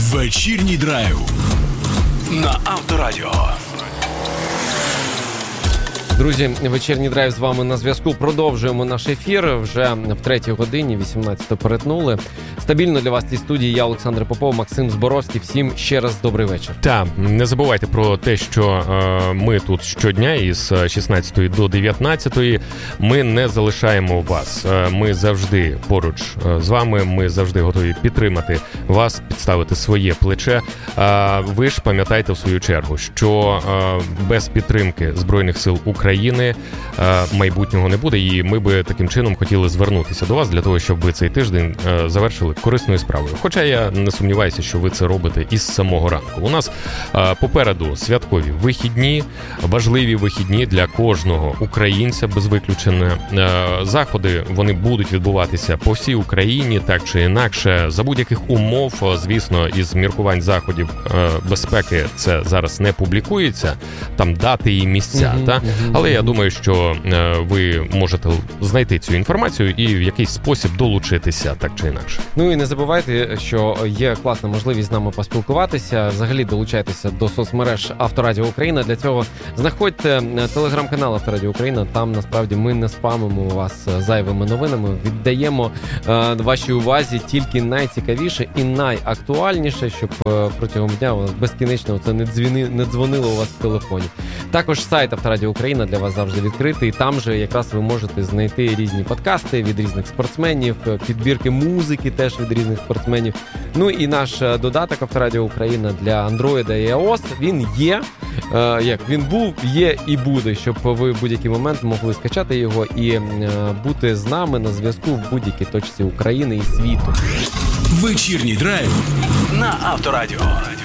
Вечірній драйв на Авторадіо. Друзі, вечірній драйв з вами на зв'язку. Продовжуємо наш ефір. Вже в 3-й годині, 18-го перетнули. Стабільно для вас в цій студії я, Олександр Попов, Максим Зборовський. Всім ще раз добрий вечір. Так, не забувайте про те, що ми тут щодня із 16 до 19. Ми не залишаємо вас. Ми завжди поруч з вами. Ми завжди готові підтримати вас, підставити своє плече. Ви ж пам'ятайте в свою чергу, що без підтримки Збройних сил України майбутнього не буде, і ми би таким чином хотіли звернутися до вас для того, щоб ви цей тиждень завершили корисною справою. Хоча я не сумніваюся, що ви це робите із самого ранку. У нас попереду святкові вихідні, важливі вихідні для кожного українця без виключення. Заходи, вони будуть відбуватися по всій Україні, так чи інакше, за будь-яких умов, звісно, із міркувань заходів безпеки це зараз не публікується, там дати і місця, але я думаю, що ви можете знайти цю інформацію і в якийсь спосіб долучитися, так чи інакше. Ну і не забувайте, що є класна можливість з нами поспілкуватися. Взагалі долучайтеся до соцмереж Авторадіо Україна. Для цього знаходьте телеграм-канал Авторадіо Україна. Там насправді ми не спамимо вас зайвими новинами. Віддаємо вашій увазі тільки найцікавіше і найактуальніше, щоб протягом дня у вас безкінечно це не дзвонило у вас в телефоні. Також сайт Авторадіо Україна для вас завжди відкритий. І там же якраз ви можете знайти різні подкасти від різних спортсменів, підбірки музики теж від різних спортсменів. Ну і наш додаток Авторадіо Україна для Android і iOS, він є, він був, є і буде, щоб ви в будь-який момент могли скачати його і бути з нами на зв'язку в будь-якій точці України і світу. Вечірній драйв на Авторадіо.